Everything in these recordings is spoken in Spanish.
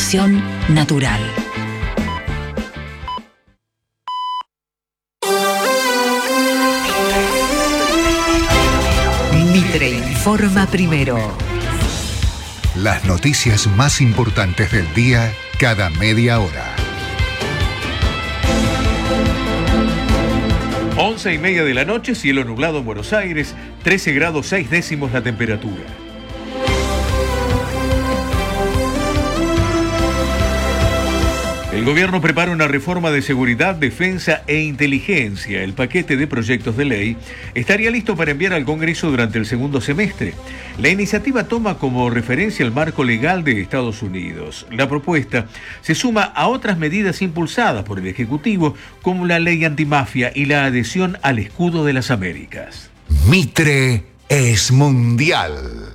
Información natural. Mitre informa primero. Las noticias más importantes del día cada media hora. 11:30 de la noche, cielo nublado en Buenos Aires, 13 grados 6 décimos la temperatura. El gobierno prepara una reforma de seguridad, defensa e inteligencia. El paquete de proyectos de ley estaría listo para enviar al Congreso durante el segundo semestre. La iniciativa toma como referencia el marco legal de Estados Unidos. La propuesta se suma a otras medidas impulsadas por el Ejecutivo, como la ley antimafia y la adhesión al escudo de las Américas. Mitre es mundial.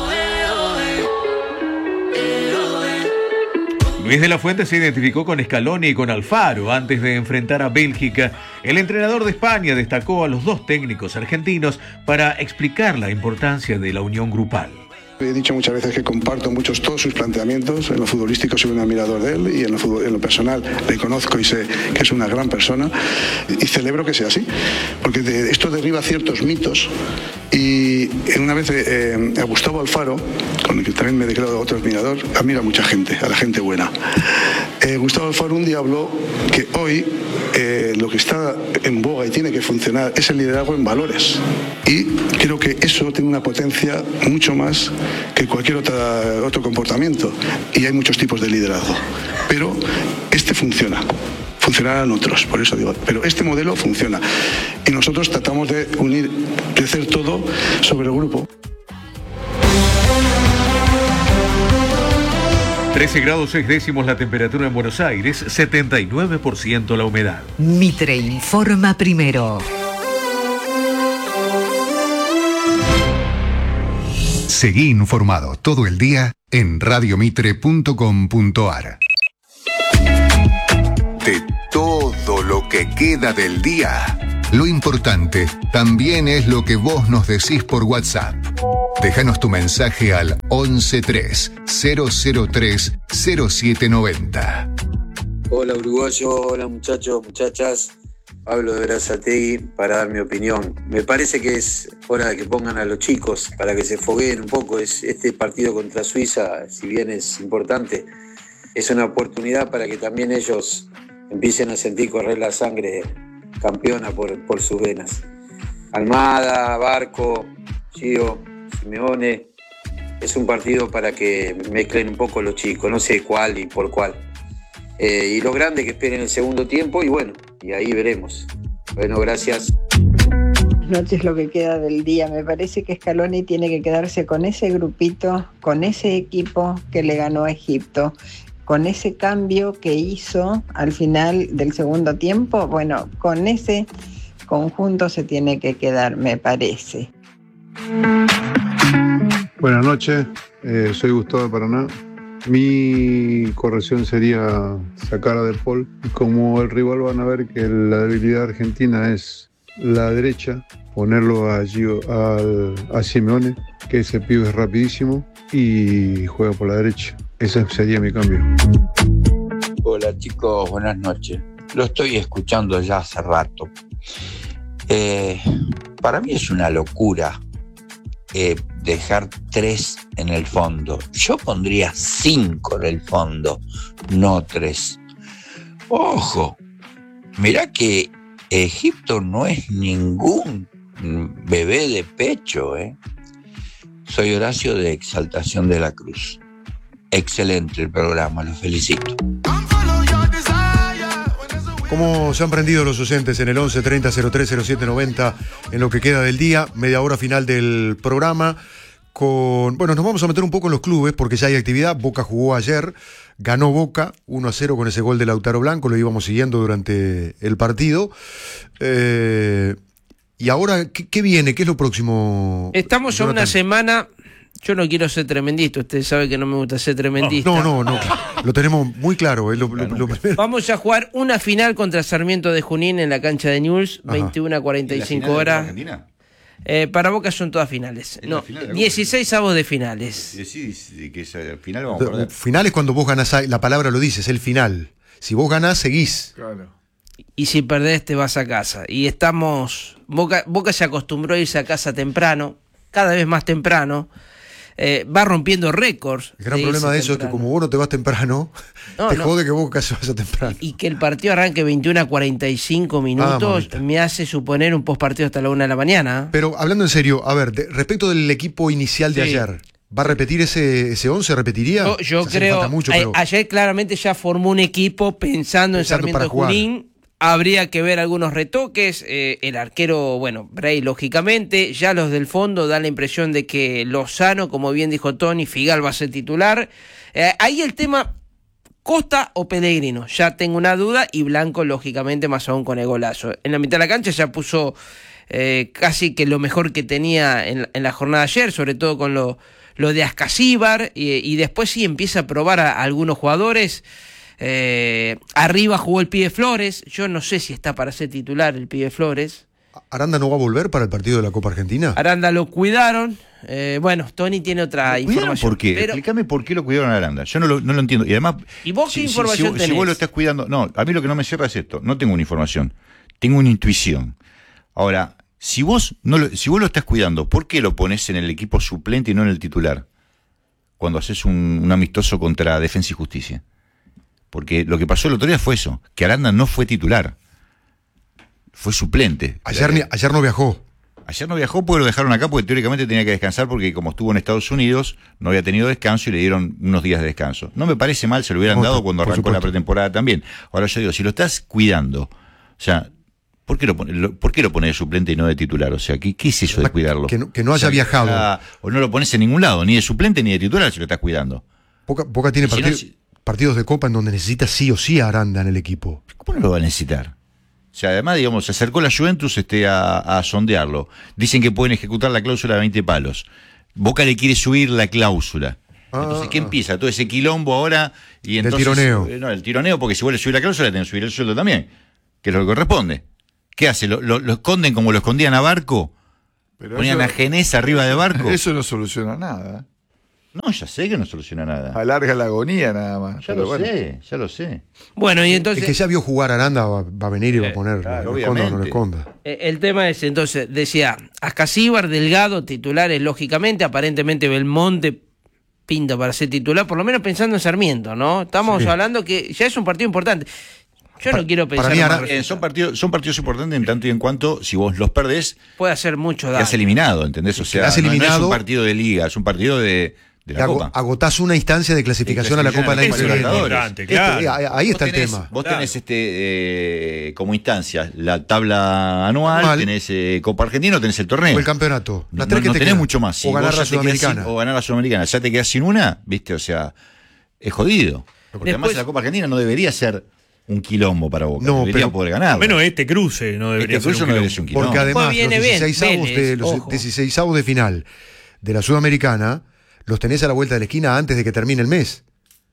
Luis de la Fuente se identificó con Scaloni y con Alfaro antes de enfrentar a Bélgica. El entrenador de España destacó a los dos técnicos argentinos para explicar la importancia de la unión grupal. He dicho muchas veces que comparto todos sus planteamientos. En lo futbolístico soy un admirador de él y en lo personal le conozco y sé que es una gran persona y celebro que sea así, porque esto derriba ciertos mitos. Y una vez a Gustavo Alfaro, con el que también me declaro otro admirador, admira a mucha gente, a la gente buena. Gustavo Alfaro un día habló que hoy lo que está en boga y tiene que funcionar es el liderazgo en valores. Y creo que eso tiene una potencia mucho más que cualquier otro comportamiento. Y hay muchos tipos de liderazgo. Pero este funciona. Funcionarán otros, por eso digo. Pero este modelo funciona. Y nosotros tratamos de crecer todo sobre el grupo. 13 grados 6 décimos la temperatura en Buenos Aires, 79% la humedad. Mitre informa primero. Seguí informado todo el día en radiomitre.com.ar. De todo lo que queda del día, lo importante también es lo que vos nos decís por WhatsApp. Déjanos tu mensaje al 113 003 0790. Hola uruguayo, hola muchachos, muchachas. Hablo de Berazategui para dar mi opinión. Me parece que es hora de que pongan a los chicos para que se fogueen un poco. Este partido contra Suiza, si bien es importante, es una oportunidad para que también ellos empiecen a sentir correr la sangre campeona por sus venas. Almada, Barco, Gio, Simeone, es un partido para que mezclen un poco los chicos, no sé cuál y por cuál. Y los grandes que esperen el segundo tiempo y bueno, y ahí veremos. Bueno, gracias. Buenas noches, lo que queda del día. Me parece que Scaloni tiene que quedarse con ese grupito, con ese equipo que le ganó a Egipto, con ese cambio que hizo al final del segundo tiempo. Bueno, con ese conjunto se tiene que quedar, me parece. Buenas noches, soy Gustavo de Paraná. Mi corrección sería sacar a De Paul. Como el rival van a ver que la debilidad argentina es la derecha, ponerlo a Simeone, que ese pibe es rapidísimo y juega por la derecha. Ese sería mi cambio. Hola chicos, buenas noches. Lo estoy escuchando ya hace rato. Para mí es una locura dejar 3 en el fondo. Yo pondría 5 en el fondo, no 3. Ojo, mirá que Egipto no es ningún bebé de pecho, ¿eh? Soy Horacio de Exaltación de la Cruz. Excelente el programa, los felicito. ¿Cómo se han prendido los oyentes en el 11 30 03 07 90 en lo que queda del día? Media hora final del programa. Bueno, nos vamos a meter un poco en los clubes porque ya hay actividad. Boca jugó ayer, ganó Boca 1-0 con ese gol de Lautaro Blanco, lo íbamos siguiendo durante el partido. Y ahora, ¿qué viene? ¿Qué es lo próximo? Estamos ya una semana. Yo no quiero ser tremendista, usted sabe que no me gusta ser tremendista. No, lo tenemos muy claro. Lo primero. Vamos a jugar una final contra Sarmiento de Junín en la cancha de Newell's, 21 a 45 horas. Para Boca son todas finales. No, final, 16 avos de finales. Decís que al final vamos a perder. Final es cuando vos ganás, la palabra lo dice, es el final. Si vos ganás, seguís. Claro. Y si perdés, te vas a casa. Y estamos... Boca se acostumbró a irse a casa temprano, cada vez más temprano. Va rompiendo récords. El gran problema de eso temprano. Es que como vos no te vas temprano, te jode que Boca se vaya temprano. Y que el partido arranque 21 a 45 minutos me hace suponer un postpartido hasta la 1 de la mañana. Pero hablando en serio, a ver, respecto del equipo inicial de ayer, ¿va a repetir ese 11? ¿Repetiría? Yo creo, mucho, pero... ayer claramente ya formó un equipo pensando en Sarmiento de Junín. Habría que ver algunos retoques, el arquero, Bray lógicamente, ya los del fondo dan la impresión de que Lozano, como bien dijo Tony, Figal va a ser titular. Ahí el tema, Costa o Pellegrino, ya tengo una duda, y Blanco lógicamente más aún con el golazo. En la mitad de la cancha ya puso casi que lo mejor que tenía en la jornada de ayer, sobre todo con lo de Ascasíbar, y después sí empieza a probar a algunos jugadores. Arriba jugó el Pibe Flores. Yo no sé si está para ser titular el Pibe Flores. ¿Aranda no va a volver para el partido de la Copa Argentina? Aranda lo cuidaron. Tony tiene otra información. ¿Por qué? Explícame por qué lo cuidaron a Aranda. Yo no lo entiendo. Y además, ¿y vos qué información tenés? Si vos lo estás cuidando... No, a mí lo que no me cierra es esto. No tengo una información. Tengo una intuición. Ahora, si vos lo estás cuidando, ¿por qué lo pones en el equipo suplente y no en el titular? Cuando haces un amistoso contra Defensa y Justicia. Porque lo que pasó el otro día fue eso, que Aranda no fue titular, fue suplente. Ayer no viajó. Ayer no viajó porque lo dejaron acá porque teóricamente tenía que descansar porque como estuvo en Estados Unidos no había tenido descanso y le dieron unos días de descanso. No me parece mal, se lo hubieran dado cuando arrancó la pretemporada también. Ahora yo digo, si lo estás cuidando, o sea, ¿por qué lo pones de suplente y no de titular? O sea, ¿qué es eso de cuidarlo? Que no haya viajado. O no lo pones en ningún lado, ni de suplente ni de titular si lo estás cuidando. Boca tiene partidos de Copa en donde necesita sí o sí a Aranda en el equipo. ¿Cómo no lo va a necesitar? O sea, además, digamos, se acercó la Juventus a sondearlo. Dicen que pueden ejecutar la cláusula de 20 palos. Boca le quiere subir la cláusula. Entonces, ¿qué empieza? Todo ese quilombo ahora y entonces... El tironeo. No, el tironeo, porque si vuelve a subir la cláusula, tienen que subir el sueldo también, que es lo que corresponde. ¿Qué hace? ¿Lo esconden como lo escondían a Barco? Pero ¿ponían a Genés arriba de Barco? Eso no soluciona nada. No, ya sé que no soluciona nada. Alarga la agonía nada más. Ya lo sé. Bueno, y entonces... Es que ya vio jugar a Aranda, va a venir y va a poner, claro, lo esconda o no lo esconda. El tema es, entonces, decía, Ascasíbar, Delgado, titulares, lógicamente, aparentemente Belmonte pinta para ser titular, por lo menos pensando en Sarmiento, ¿no? Estamos hablando que ya es un partido importante. Yo no quiero pensar... Para mí, son partidos importantes en tanto y en cuanto, si vos los perdés... Puede hacer mucho daño. Quedás eliminado, ¿entendés? O sea, no es un partido de liga, es un partido de la Copa. Agotás una instancia de clasificación a la Copa del año que viene. Ahí está el tema. Vos tenés como instancias la tabla anual, tenés Copa Argentina, tenés el torneo. O el campeonato. No tenés mucho más. O ganar la Sudamericana. O ganar la Sudamericana. Ya te quedás sin una, ¿viste? O sea, es jodido. Porque además la Copa Argentina no debería ser un quilombo para Boca. No, debería poder ganar. Menos este cruce no debería ser un quilombo. Porque además los 16avos de final de la Sudamericana los tenés a la vuelta de la esquina antes de que termine el mes.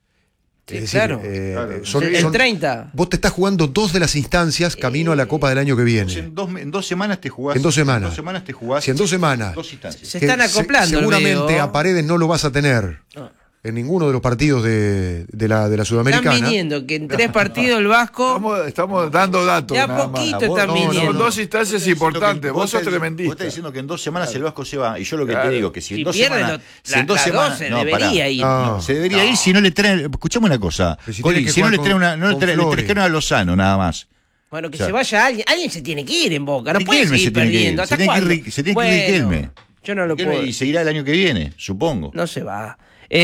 Sí, es decir, el 30. Vos te estás jugando 2 de las instancias camino a la Copa del año que viene. En 2 semanas te jugás. En 2 semanas. En 2 semanas te jugás. Si en 2 semanas. 2 instancias. Se están acoplando. Seguramente a Paredes no lo vas a tener. En ninguno de los partidos de la Sudamericana. Están viniendo que en 3 partidos el Vasco... Estamos dando datos. Ya poquito están viniendo. Son 2 instancias importantes. Vos sos tremendista. Vos estás diciendo que en 2 semanas el Vasco se va. Y yo lo que te digo, que si en 2 semanas... Si en 2 semanas... No, debería ir. Se debería ir si no le traen... Escuchame una cosa. Si no le traen a Lozano nada más. Bueno, que se vaya alguien. Alguien se tiene que ir en Boca. No puede seguir perdiendo. Se tiene que ir Riquelme. Yo no lo puedo. Y seguirá el año que viene, supongo. No se va.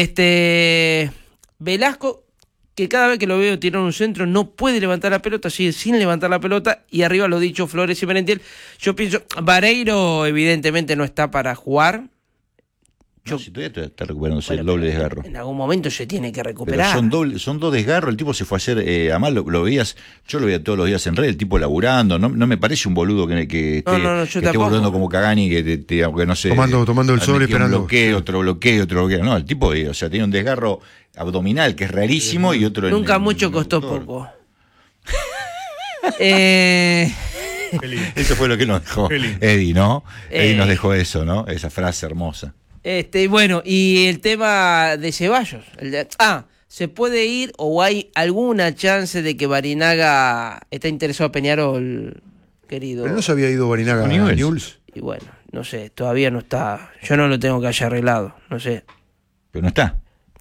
Velasco, que cada vez que lo veo tirar un centro no puede levantar la pelota, sigue sin levantar la pelota, y arriba lo dicho Flores y Merentiel. Yo pienso, Vareiro evidentemente no está para jugar. Si todavía está recuperándose el doble desgarro. En algún momento se tiene que recuperar. Pero son 2 desgarros, el tipo se fue a hacer, además lo veías, yo lo veía todos los días en red, el tipo laburando, no me parece un boludo que esté volviendo como Cagani, que aunque no sé... Tomando el sol esperando. Otro bloqueo. No, el tipo, o sea, tiene un desgarro abdominal que es rarísimo y otro... Nunca mucho costó poco. Eso fue lo que nos dejó Eddie, ¿no? Eddie nos dejó eso, ¿no? Esa frase hermosa. Bueno, y el tema de Ceballos. ¿Se puede ir o hay alguna chance de que Barinaga está interesado en Peñarol, querido? Pero no se había ido Barinaga a Newell's. Y bueno, no sé, todavía no está. Yo no lo tengo que haya arreglado, no sé. Pero no está.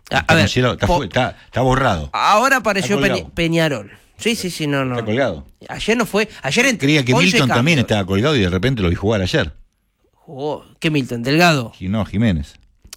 Está borrado. Ahora apareció Peñarol. Sí, no. Está colgado. Ayer no fue. Ayer creía que Milton también estaba colgado y de repente lo vi jugar ayer. Jugó. ¿Qué Milton? ¿Delgado? No, Jiménez.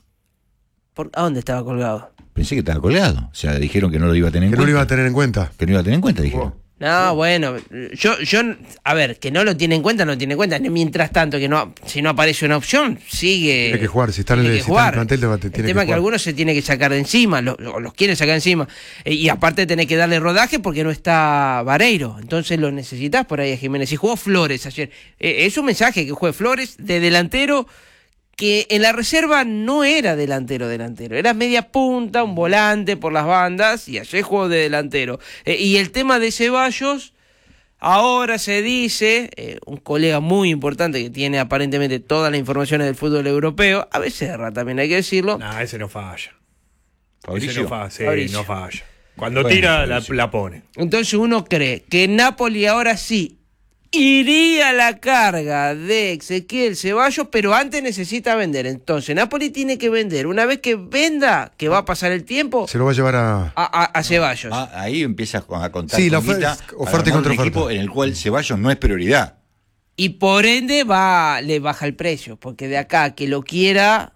¿A dónde estaba colgado? Pensé que estaba colgado. O sea, dijeron que no lo iba a tener en cuenta. Que no lo iba a tener en cuenta. Que no iba a tener en cuenta, dijeron. No, bueno, yo, a ver, que no lo tiene en cuenta, no lo tiene en cuenta. Mientras tanto, que no, si no aparece una opción, sigue. Tiene que jugar, si está en el plantel, tiene que El tema es que algunos se tiene que sacar de encima, los quieren sacar de encima. Y aparte tenés que darle rodaje porque no está Vareiro. Entonces lo necesitas por ahí a Jiménez. Y jugó Flores ayer. Es un mensaje que juegue Flores de delantero, que en la reserva no era delantero, era media punta, un volante por las bandas, y ayer jugó de delantero. Y el tema de Ceballos, ahora se dice, un colega muy importante que tiene aparentemente todas las informaciones del fútbol europeo, a veces erra también, hay que decirlo. No, ese no falla. Fabricio. Ese no falla. Cuando tira, la pone. Entonces uno cree que Napoli ahora sí iría a la carga de Ezequiel Ceballos, pero antes necesita vender. Entonces Napoli tiene que vender. Una vez que venda, que va a pasar el tiempo, se lo va a llevar a Ceballos. Ahí empieza a contar. Sí, la oferta y contraoferta. Un equipo en el cual Ceballos no es prioridad. Y por ende le baja el precio, porque de acá que lo quiera,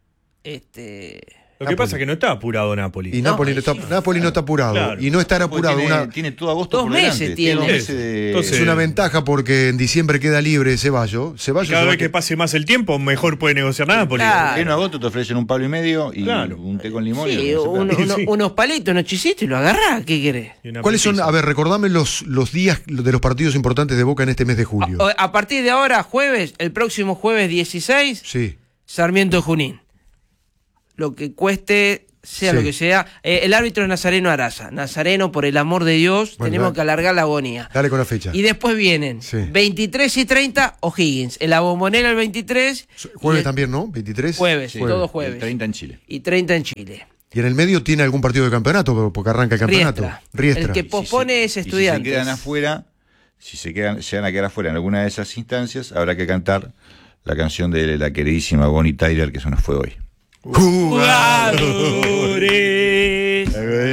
Lo que pasa es que no está apurado Napoli. Y Napoli no está apurado. Claro. Y no estar apurado. Tiene todo agosto 2 por meses delante. tiene. 2 meses Entonces, es una ventaja porque en diciembre queda libre Ceballos. Cada vez que pase más el tiempo, mejor puede negociar Napoli. Claro. En agosto te ofrecen un palo y medio y un té con limón. Sí, unos palitos, unos chisitos y lo agarrás. ¿Qué querés? ¿Cuáles son? A ver, recordame los días de los partidos importantes de Boca en este mes de julio. A partir de ahora, el próximo jueves 16, sí. Sarmiento Junín. Lo que cueste, sea lo que sea. El árbitro es Nazareno Araza. Nazareno, por el amor de Dios, tenemos que alargar la agonía. Dale con la fecha. Y después vienen 23 y 30 O'Higgins. En la Bombonera el 23. Jueves también, ¿no? 23. Jueves, todo jueves. Y 30 en Chile. Y 30 en Chile. ¿Y en el medio tiene algún partido de campeonato? Porque arranca el campeonato. Riestra. El que pospone es Estudiantes. Si se quedan afuera, llegan a quedar afuera en alguna de esas instancias, habrá que cantar la canción de la queridísima Bonnie Tyler que se nos fue hoy. Jugadores.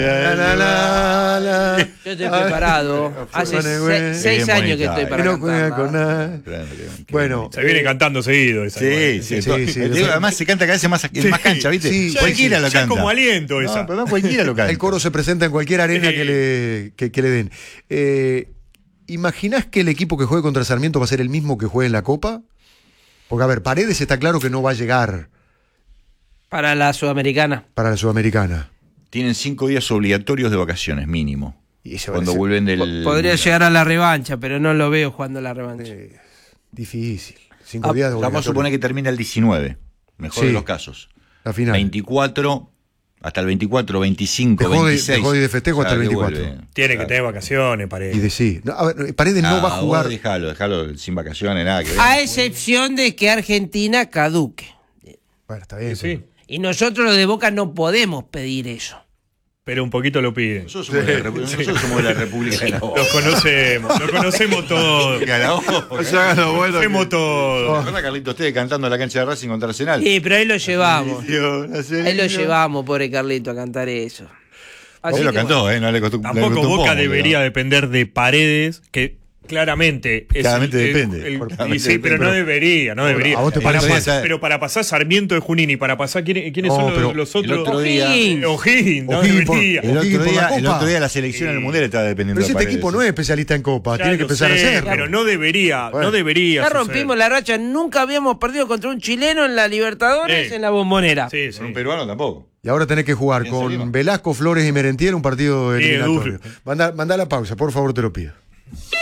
Yo estoy preparado. Hace 6 años que estoy para cantarla. Bueno, se viene cantando seguido. Sí. Además se canta cada vez más cancha, ¿viste? Sí, cualquiera lo canta. Es como aliento esa. No, cualquiera lo canta. El coro se presenta en cualquier arena que le den. ¿Imaginás que el equipo que juegue contra Sarmiento va a ser el mismo que juegue en la Copa? Porque, a ver, Paredes está claro que no va a llegar. Para la Sudamericana. Tienen 5 días obligatorios de vacaciones, mínimo. Y cuando vuelven del... Podría llegar a la revancha, pero no lo veo jugando la revancha. Difícil. 5 días de obligatorios. Vamos a suponer que termina el 19. Mejor de los casos. La final. 24, hasta el 24, 25, 26. Dejó de festejo hasta el 24. Tiene que tener vacaciones, Paredes. A ver, Paredes no va a jugar. Déjalo sin vacaciones, nada que ver. A excepción de que Argentina caduque. Bueno, está bien. Sí. Y nosotros los de Boca no podemos pedir eso. Pero un poquito lo piden. Nosotros somos de la República de la Voz. Los conocemos todos. Conocemos todos. ¿Recuerda Carlitos ustedes cantando en la cancha de Racing contra Arsenal? Sí, pero ahí lo llevamos. Ahí lo llevamos, pobre Carlito, a cantar eso. Él lo cantó, no le costó. Tampoco Boca debería depender de Paredes, que claramente depende. Sí, pero no debería. ¿A vos te parece? Pero para pasar Sarmiento de Junín y para pasar ¿quiénes son los otros? El otro día O'Higgins, no debería. El otro día la selección en el Mundial estaba dependiendo de Paredes. Pero este equipo no es especialista en Copa, tiene que empezar a ser. Pero no debería, no debería. Ya rompimos la racha, nunca habíamos perdido contra un chileno en la Libertadores en la Bombonera. Con un peruano tampoco. Y ahora tenés que jugar con Velasco, Flores y Merentiel un partido eliminatorio. Mandá la pausa, por favor, te lo pido.